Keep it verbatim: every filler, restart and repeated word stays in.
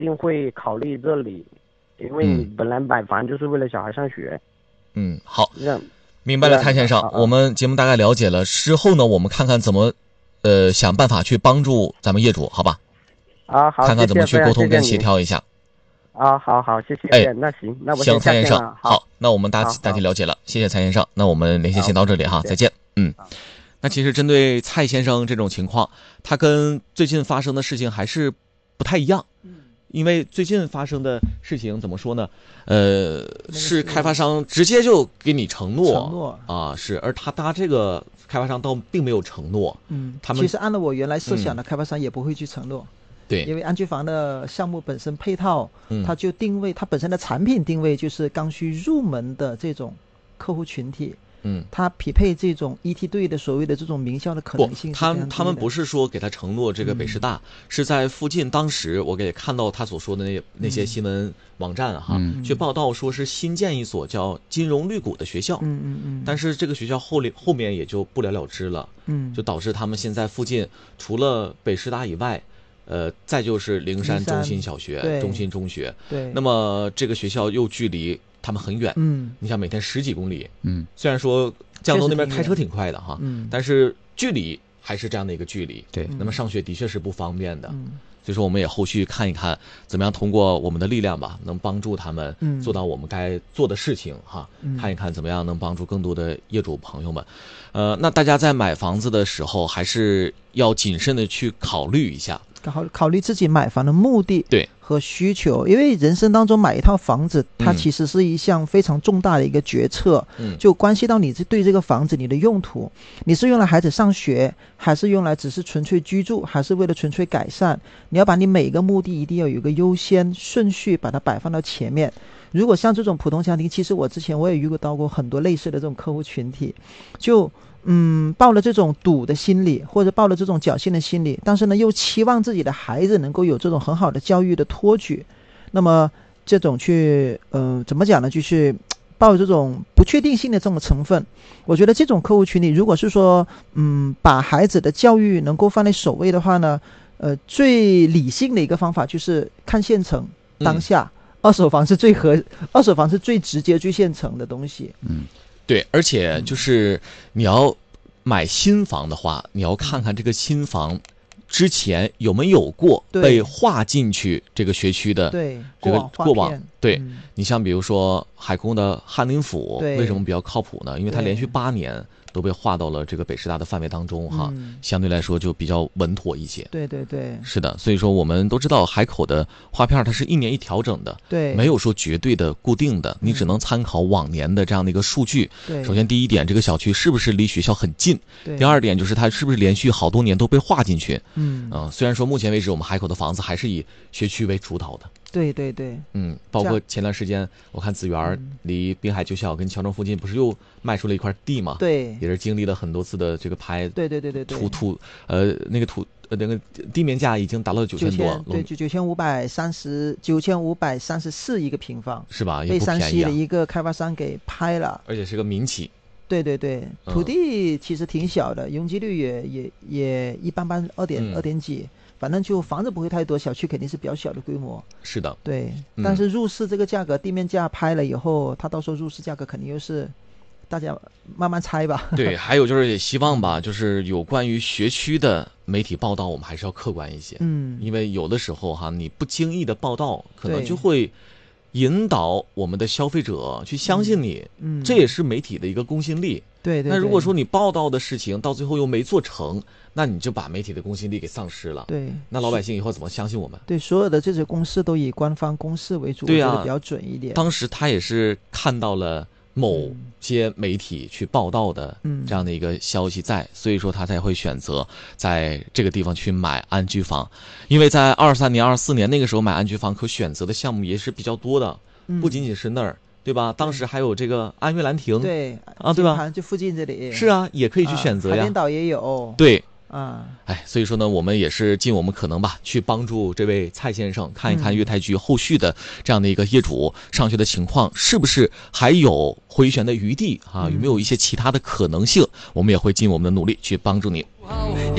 定会考虑这里，因为你本来买房就是为了小孩上学。 嗯，好， 这样明白了，蔡先生， 啊啊我们节目大概了解了，之后呢，我们看看怎么，呃，想办法去帮助咱们业主，好吧？ 啊，好， 看看怎么去沟通跟谢谢协调一下。 啊，好好，谢谢。 哎， 那行，那我行，蔡先生， 好， 好，那我们大好大体了解了，谢谢蔡先生。那我们连线先到这里哈，再见。嗯，那其实针对蔡先生这种情况，他跟最近发生的事情还是不太一样。因为最近发生的事情怎么说呢？呃，是开发商直接就给你承诺， 承诺啊，是，而他搭这个开发商倒并没有承诺。 嗯， 他们其实按照我原来设想的，嗯、开发商也不会去承诺。 对， 因为安居房的项目本身配套， 嗯， 它就定位它本身的产品定位就是刚需入门的这种客户群体。 嗯， 它匹配这种一梯队的所谓的这种名校的可能性。 不，他他们不是说给他承诺这个北师大，嗯、是在附近。当时我给看到他所说的那那些新闻网站哈， 嗯、 去报道说是新建一所叫金融绿谷的学校。 嗯嗯嗯。 但是这个学校后后面也就不了了之了。 嗯。 就导致他们现在附近除了北师大以外，呃，再就是灵山中心小学、中心中学。 对。 那么这个学校又距离他们很远。 嗯。 你想每天十几公里。 嗯。 虽然说江东那边开车挺快的哈， 嗯， 但是距离还是这样的一个距离。 对。 那么上学的确是不方便的。 嗯。 所以说我们也后续看一看怎么样通过我们的力量吧，能帮助他们做到我们该做的事情哈。 嗯、 看一看怎么样能帮助更多的业主朋友们。呃，那大家在买房子的时候还是要谨慎的去考虑一下。 考考虑自己买房的目的对和需求，因为人生当中买一套房子，它其实是一项非常重大的一个决策， 嗯， 就关系到你对这个房子你的用途，你是用来孩子上学，还是用来只是纯粹居住，还是为了纯粹改善？你要把你每一个目的一定要有一个优先顺序，把它摆放到前面。如果像这种普通家庭，其实我之前我也遇到过很多类似的这种客户群体，就嗯，抱了这种赌的心理，或者抱了这种侥幸的心理，但是呢，又期望自己的孩子能够有这种很好的教育的托举，那么这种去，呃，怎么讲呢？就是抱这种不确定性的这种成分。我觉得这种客户群体，如果是说，嗯，把孩子的教育能够放在首位的话呢，呃，最理性的一个方法就是看现成当下。嗯，二手房是最合，二手房是最直接、最现成的东西。 嗯。 对，而且就是你要买新房的话，你要看看这个新房之前有没有过被划进去这个学区的这个过往。对， 嗯、 你像比如说海空的翰林府，为什么比较靠谱呢？因为它连续八年都被划到了这个北师大的范围当中哈， 嗯、 相对来说就比较稳妥一些。 对对对， 是的，所以说我们都知道海口的划片它是一年一调整的， 对， 没有说绝对的固定的，你只能参考往年的这样的一个数据。 对， 首先第一点，这个小区是不是离学校很近？ 对， 第二点就是它是不是连续好多年都被划进去？ 嗯嗯、呃，虽然说目前为止我们海口的房子还是以学区为主导的。 对对对， 嗯，包括前段时间我看紫园离滨海旧校跟桥中附近不是又卖出了一块地嘛？ 对， 也是经历了很多次的这个拍， 对对对对对， 土土呃那个土呃那个地面价已经达到了九千多， 对，九九千五百三十九千五百三十四一个平方， 是吧？也被不便宜啊， 山西的一个开发商给拍了， 而且是个民企。 对对对，土地其实挺小的，容积率也也也一般般，二点二点几。反正就房子不会太多，小区肯定是比较小的规模。 是的， 对。 嗯、 但是入市这个价格，地面价拍了以后，它到时候入市价格肯定又是大家慢慢猜吧。 对，还有就是也希望吧，就是有关于学区的媒体报道，我们还是要客观一些。 嗯， 因为有的时候哈，你不经意的报道，可能就会引导我们的消费者去相信你。 嗯， 这也是媒体的一个公信力。 对 对, 对。 那如果说你报道的事情到最后又没做成，那你就把媒体的公信力给丧失了。 对。 那老百姓以后怎么相信我们？ 对，所有的这些公示都以官方公示为主， 对啊， 我觉得比较准一点。 当时他也是看到了某些媒体去报道的这样的一个消息在，嗯、所以说他才会选择在这个地方去买安居房。因为在二三年、二四年那个时候买安居房，可选择的项目也是比较多的， 嗯、 不仅仅是那儿。对吧？当时还有这个安悦兰亭， 对啊，对吧？ 就附近这里是啊，也可以去选择呀。 海淀岛也有， 对啊， 哎，所以说呢，我们也是尽我们可能吧，去帮助这位蔡先生看一看悦泰居后续的这样的一个业主上学的情况，是不是还有回旋的余地啊？有没有一些其他的可能性？我们也会尽我们的努力去帮助你。